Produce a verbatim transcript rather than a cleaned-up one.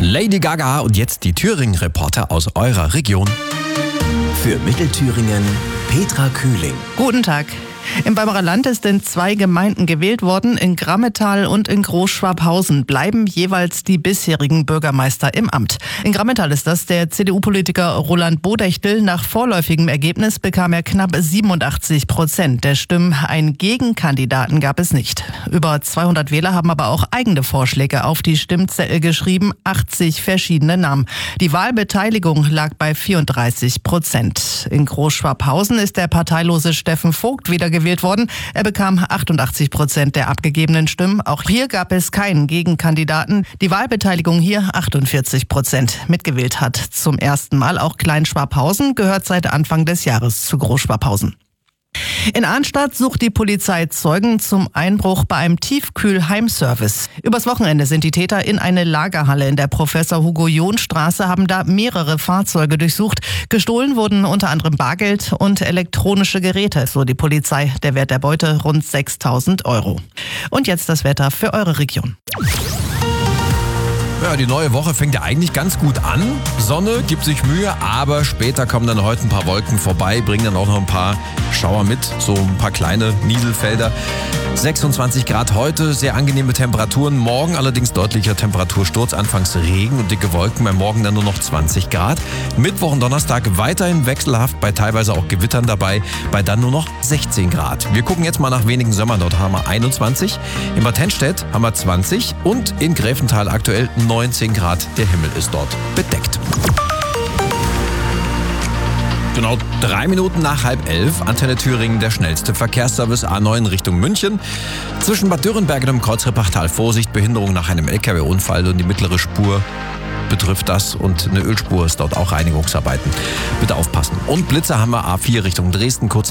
Lady Gaga und jetzt die Thüringen-Reporter aus eurer Region. Für Mittelthüringen Petra Kühling. Guten Tag. Im Weimarer Land ist in zwei Gemeinden gewählt worden. In Grammetal und in Großschwabhausen bleiben jeweils die bisherigen Bürgermeister im Amt. In Grammetal ist das der C D U-Politiker Roland Bodechtel. Nach vorläufigem Ergebnis bekam er knapp siebenundachtzig Prozent der Stimmen. Einen Gegenkandidaten gab es nicht. Über zweihundert Wähler haben aber auch eigene Vorschläge auf die Stimmzettel geschrieben. achtzig verschiedene Namen. Die Wahlbeteiligung lag bei vierunddreißig Prozent. In Großschwabhausen ist der parteilose Steffen Vogt wieder gewählt worden. Er bekam achtundachtzig Prozent der abgegebenen Stimmen. Auch hier gab es keinen Gegenkandidaten. Die Wahlbeteiligung hier achtundvierzig Prozent. Mitgewählt hat zum ersten Mal auch Klein-Schwabhausen, gehört seit Anfang des Jahres zu Groß-Schwabhausen. In Arnstadt sucht die Polizei Zeugen zum Einbruch bei einem Tiefkühlheimservice. Übers Wochenende sind die Täter in eine Lagerhalle in der Professor-Hugo-John-Straße, haben da mehrere Fahrzeuge durchsucht. Gestohlen wurden unter anderem Bargeld und elektronische Geräte, so die Polizei. Der Wert der Beute rund sechstausend Euro. Und jetzt das Wetter für eure Region. Ja, die neue Woche fängt ja eigentlich ganz gut an. Sonne gibt sich Mühe, aber später kommen dann heute ein paar Wolken vorbei, bringen dann auch noch ein paar Schauer mit, so ein paar kleine Nieselfelder. sechsundzwanzig Grad heute, sehr angenehme Temperaturen. Morgen allerdings deutlicher Temperatursturz, anfangs Regen und dicke Wolken, bei Morgen dann nur noch zwanzig Grad. Mittwoch und Donnerstag weiterhin wechselhaft, bei teilweise auch Gewittern dabei, bei dann nur noch sechzehn Grad. Wir gucken jetzt mal nach wenigen Sommern, dort haben wir einundzwanzig. In Bad Hennstedt haben wir zwanzig und in Gräfenthal aktuell neunzehn Grad. Der Himmel ist dort bedeckt. Genau drei Minuten nach halb elf, Antenne Thüringen, der schnellste Verkehrsservice A neun Richtung München. Zwischen Bad Dürrenberg und dem Kreuzreppachtal Vorsicht, Behinderung nach einem L K W-Unfall und die mittlere Spur betrifft das und eine Ölspur ist dort auch Reinigungsarbeiten. Bitte aufpassen. Und Blitzer haben wir A vier Richtung Dresden, kurz